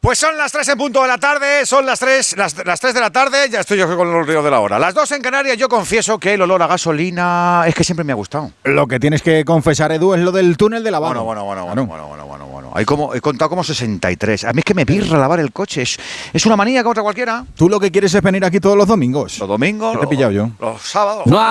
Pues son las 3 en punto de la tarde, son las 3 de la tarde, ya estoy yo con el río de la hora. Las 2 en Canarias, yo confieso que el olor a gasolina es que siempre me ha gustado. Lo que tienes que confesar, Edu, es lo del túnel de lavado. Bueno. He contado como 63. A mí es que me pirra lavar el coche, es una manía que otra cualquiera. Tú lo que quieres es venir aquí todos los domingos. Los domingos, ¿Qué te he pillado yo? Los sábados. No